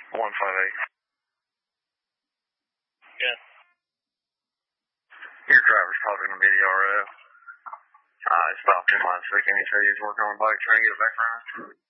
158. Yeah. Your driver's talking to me, RF. I stopped him last week and he said he was working on a bike trying to get back around.